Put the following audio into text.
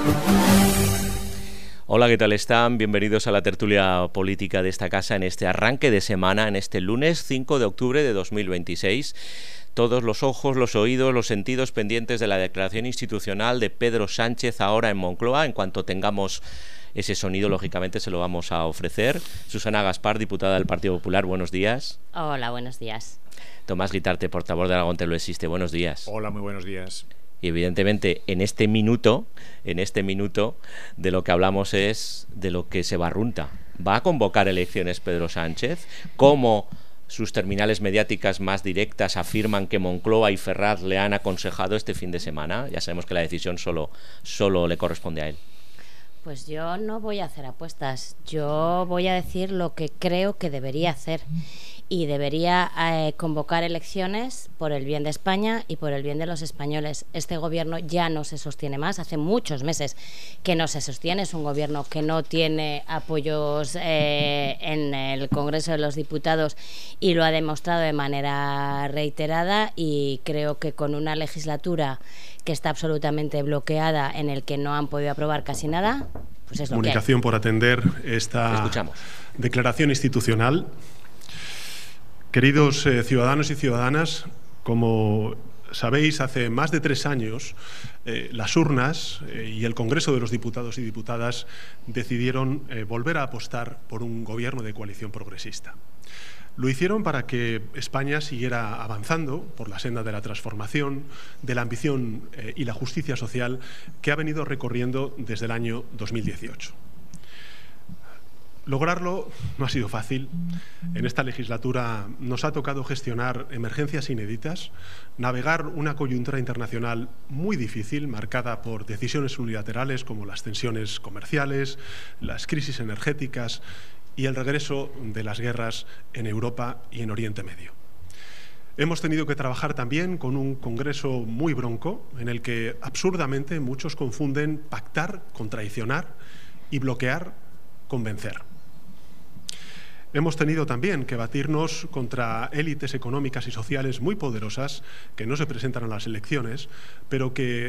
Hola, ¿qué tal están? Bienvenidos a la tertulia política de esta casa en este arranque de semana, en este lunes 5 de octubre de 2026. Todos los ojos, los oídos, los sentidos pendientes de la declaración institucional de Pedro Sánchez ahora en Moncloa. En cuanto tengamos ese sonido, lógicamente, se lo vamos a ofrecer. Susana Gaspar, diputada del Partido Popular, buenos días. Hola, buenos días. Tomás Guitarte, portavoz de Aragón Te Lo Existe, buenos días. Hola, muy buenos días. Y evidentemente en este minuto de lo que hablamos es de lo que se barrunta. ¿Va a convocar elecciones Pedro Sánchez? ¿Cómo sus terminales mediáticas más directas afirman que Moncloa y Ferraz le han aconsejado este fin de semana? Ya sabemos que la decisión solo le corresponde a él. Pues yo no voy a hacer apuestas, yo voy a decir lo que creo que debería hacer. Y debería convocar elecciones por el bien de España y por el bien de los españoles. Este gobierno ya no se sostiene más, hace muchos meses que no se sostiene, es un gobierno que no tiene apoyos en el Congreso de los Diputados y lo ha demostrado de manera reiterada, y creo que con una legislatura que está absolutamente bloqueada, en el que no han podido aprobar casi nada, pues es lo que hay. Comunicación por atender esta declaración institucional. Queridos ciudadanos y ciudadanas, como sabéis, hace más de 3 años las urnas y el Congreso de los Diputados y Diputadas decidieron volver a apostar por un gobierno de coalición progresista. Lo hicieron para que España siguiera avanzando por la senda de la transformación, de la ambición y la justicia social que ha venido recorriendo desde el año 2018. Lograrlo no ha sido fácil. En esta legislatura nos ha tocado gestionar emergencias inéditas, navegar una coyuntura internacional muy difícil, marcada por decisiones unilaterales como las tensiones comerciales, las crisis energéticas y el regreso de las guerras en Europa y en Oriente Medio. Hemos tenido que trabajar también con un Congreso muy bronco, en el que absurdamente muchos confunden pactar con traicionar y bloquear con vencer. Hemos tenido también que batirnos contra élites económicas y sociales muy poderosas que no se presentan a las elecciones, pero que